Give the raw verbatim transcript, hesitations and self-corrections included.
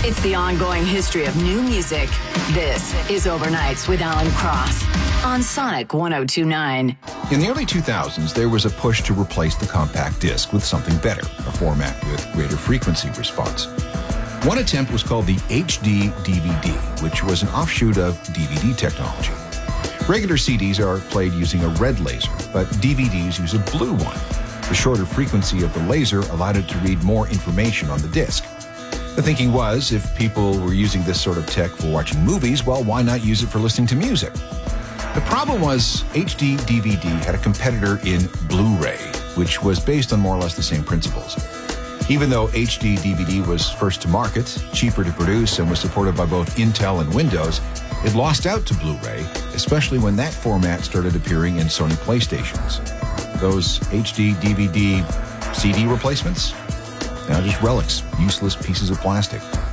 It's the ongoing history of new music. This is Overnights with Alan Cross on Sonic one oh two point nine. In the early two thousands, there was a push to replace the compact disc with something better, a format with greater frequency response. One attempt was called the H D D V D, which was an offshoot of D V D technology. Regular C Ds are played using a red laser, but D V Ds use a blue one. The shorter frequency of the laser allowed it to read more information on the disc. The thinking was, if people were using this sort of tech for watching movies, well, why not use it for listening to music? The problem was H D D V D had a competitor in Blu-ray, which was based on more or less the same principles. Even though H D D V D was first to market, cheaper to produce, and was supported by both Intel and Windows, it lost out to Blu-ray, especially when that format started appearing in Sony PlayStations. Those H D D V D C D replacements? Now just relics, useless pieces of plastic.